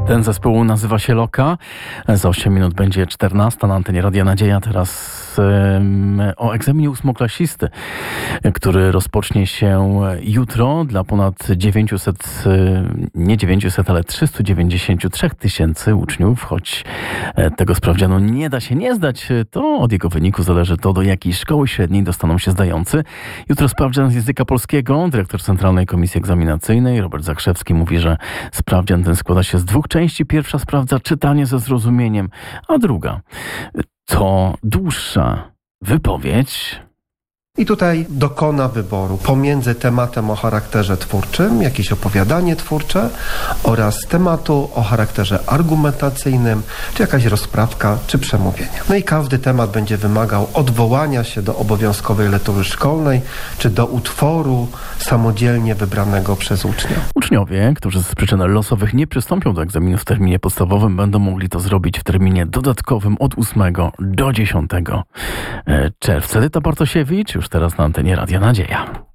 Ten zespół nazywa się Loka. Za 8 minut będzie 14 na antenie Radia Nadzieja. Teraz o egzaminie ósmoklasisty, który rozpocznie się jutro dla ponad 900, nie 900, ale 393 tysięcy uczniów. Choć tego sprawdzianu nie da się nie zdać, to od jego wyniku zależy to, do jakiej szkoły średniej dostaną się zdający. Jutro sprawdzian z języka polskiego. Dyrektor Centralnej Komisji Egzaminacyjnej Robert Zakrzewski mówi, że sprawdzian ten składa się z dwóch części. Pierwsza sprawdza czytanie ze zrozumieniem, a druga to dłuższa wypowiedź. I tutaj dokona wyboru pomiędzy tematem o charakterze twórczym, jakieś opowiadanie twórcze, oraz tematu o charakterze argumentacyjnym, czy jakaś rozprawka, czy przemówienie. No i każdy temat będzie wymagał odwołania się do obowiązkowej lektury szkolnej, czy do utworu samodzielnie wybranego przez ucznia. Uczniowie, którzy z przyczyn losowych nie przystąpią do egzaminu w terminie podstawowym, będą mogli to zrobić w terminie dodatkowym od 8 do 10 czerwca. Edyta Bartosiewicz, już teraz na antenie Radia Nadzieja.